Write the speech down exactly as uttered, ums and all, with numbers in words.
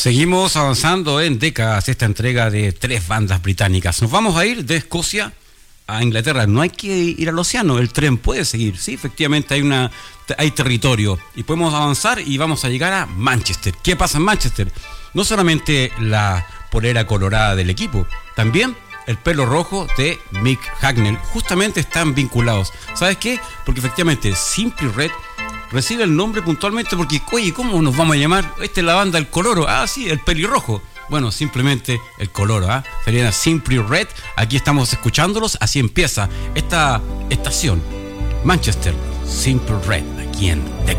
Seguimos avanzando en décadas esta entrega de tres bandas británicas. Nos vamos a ir de Escocia a Inglaterra. No hay que ir al océano, el tren puede seguir. Sí, efectivamente hay una hay territorio y podemos avanzar y vamos a llegar a Manchester. ¿Qué pasa en Manchester? No solamente la polera colorada del equipo, también el pelo rojo de Mick Hucknall. Justamente están vinculados. ¿Sabes qué? Porque efectivamente Simply Red recibe el nombre puntualmente porque, oye, ¿cómo nos vamos a llamar? Esta es la banda El Coloro. Ah, sí, el pelirrojo. Bueno, simplemente El Coloro, ¿ah? ¿eh? Sería Simply Red. Aquí estamos escuchándolos. Así empieza esta estación. Manchester, Simply Red, aquí en Decade.